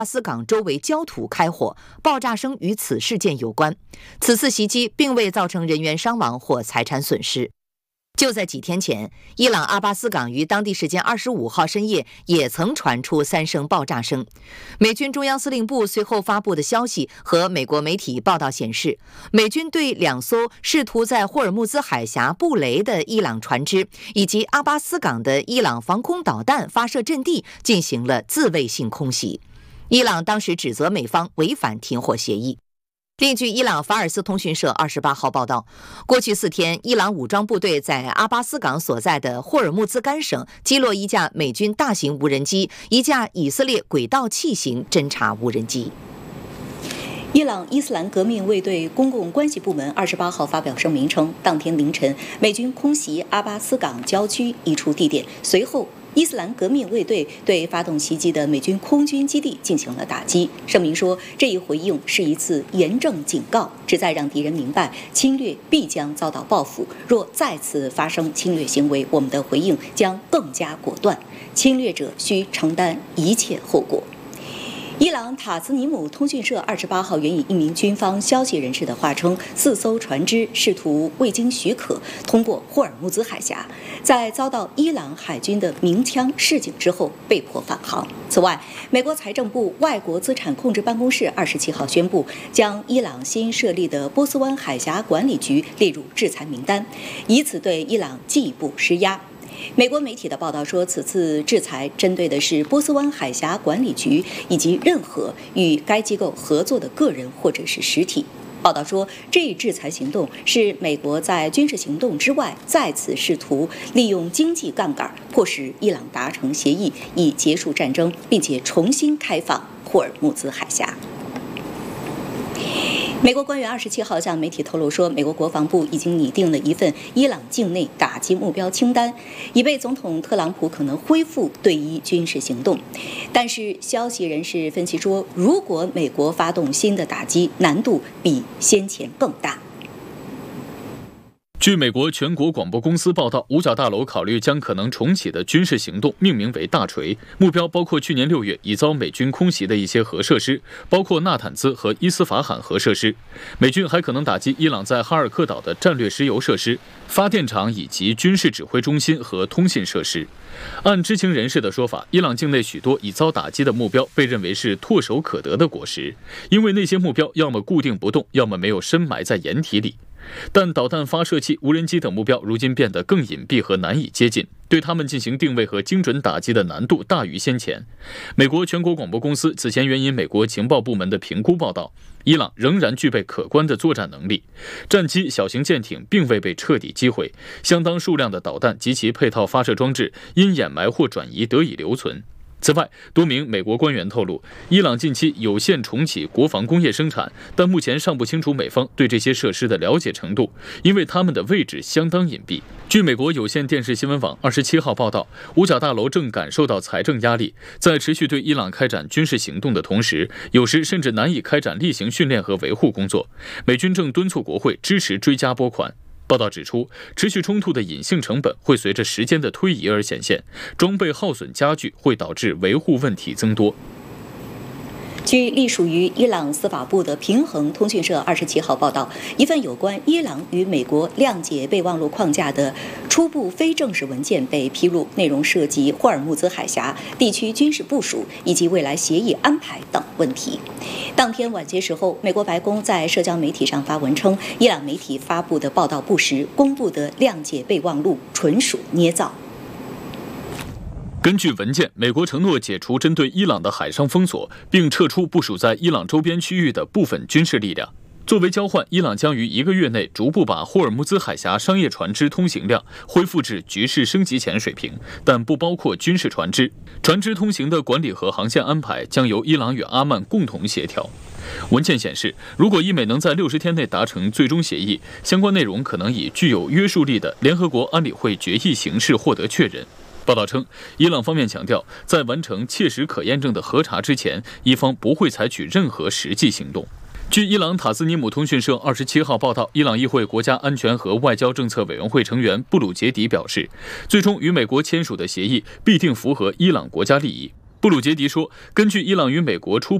巴斯港周围焦土开火，爆炸声与此事件有关。此次袭击并未造成人员伤亡或财产损失。就在几天前，伊朗阿巴斯港于当地时间25号深夜也曾传出3声爆炸声。美军中央司令部随后发布的消息和美国媒体报道显示，美军对2艘试图在霍尔木兹海峡布雷的伊朗船只以及阿巴斯港的伊朗防空导弹发射阵地进行了自卫性空袭。伊朗当时指责美方违反停火协议。另据伊朗法尔斯通讯社28号报道，过去4天，伊朗武装部队在阿巴斯港所在的霍尔木兹干省击落1架美军大型无人机、1架以色列轨道器型侦察无人机。 伊朗伊斯兰革命卫队公共关系部门28号发表声明称，当天凌晨，美军空袭阿巴斯港郊区一处地点，随后伊斯兰革命卫队对发动袭击的美军空军基地进行了打击。声明说，这一回应是一次严正警告，旨在让敌人明白侵略必将遭到报复，若再次发生侵略行为，我们的回应将更加果断，侵略者需承担一切后果。伊朗塔斯尼姆通讯社28号援引一名军方消息人士的话称，4艘船只试图未经许可通过霍尔木兹海峡，在遭到伊朗海军的鸣枪示警之后被迫返航。此外，美国财政部外国资产控制办公室27号宣布，将伊朗新设立的波斯湾海峡管理局列入制裁名单，以此对伊朗进一步施压。美国媒体的报道说，此次制裁针对的是波斯湾海峡管理局以及任何与该机构合作的个人或者是实体。报道说，这一制裁行动是美国在军事行动之外再次试图利用经济杠杆迫使伊朗达成协议，以结束战争，并且重新开放霍尔木兹海峡。美国官员27号向媒体透露说，美国国防部已经拟定了一份伊朗境内打击目标清单，以备总统特朗普可能恢复对伊军事行动。但是，消息人士分析说，如果美国发动新的打击，难度比先前更大。 据美国全国广播公司报道，五角大楼考虑将可能重启的军事行动命名为大锤，目标包括去年6月已遭美军空袭的一些核设施，包括纳坦兹和伊斯法罕核设施。美军还可能打击伊朗在哈尔克岛的战略石油设施、发电厂以及军事指挥中心和通信设施。按知情人士的说法，伊朗境内许多已遭打击的目标被认为是唾手可得的果实，因为那些目标要么固定不动，要么没有深埋在掩体里。但导弹发射器、无人机等目标如今变得更隐蔽和难以接近，对他们进行定位和精准打击的难度大于先前。美国全国广播公司此前援引美国情报部门的评估报道，伊朗仍然具备可观的作战能力，战机、小型舰艇并未被彻底击毁，相当数量的导弹及其配套发射装置因掩埋或转移得以留存。此外，多名美国官员透露，伊朗近期有限重启国防工业生产，但目前尚不清楚美方对这些设施的了解程度，因为它们的位置相当隐蔽。据美国有线电视新闻网27号报道，五角大楼正感受到财政压力，在持续对伊朗开展军事行动的同时，有时甚至难以开展例行训练和维护工作。美军正敦促国会支持追加拨款。报道指出，持续冲突的隐性成本会随着时间的推移而显现，装备耗损加剧会导致维护问题增多。 据隶属于伊朗司法部的平衡通讯社27号报道，一份有关伊朗与美国谅解备忘录框架的初步非正式文件被披露，内容涉及霍尔木兹海峡地区军事部署以及未来协议安排等问题。当天晚些时候，美国白宫在社交媒体上发文称，伊朗媒体发布的报道不实，公布的谅解备忘录纯属捏造。 根据文件，美国承诺解除针对伊朗的海上封锁，并撤出部署在伊朗周边区域的部分军事力量。作为交换，伊朗将于1个月内逐步把霍尔木兹海峡商业船只通行量恢复至局势升级前水平，但不包括军事船只。船只通行的管理和航线安排将由伊朗与阿曼共同协调。文件显示，如果伊美能在60天内达成最终协议，相关内容可能以具有约束力的联合国安理会决议形式获得确认。报道称，伊朗方面强调，在完成切实可验证的核查之前，伊方不会采取任何实际行动。据伊朗塔斯尼姆通讯社27号报道，伊朗议会国家安全和外交政策委员会成员布鲁杰迪表示，最终与美国签署的协议必定符合伊朗国家利益。 布鲁杰迪说，根据伊朗与美国初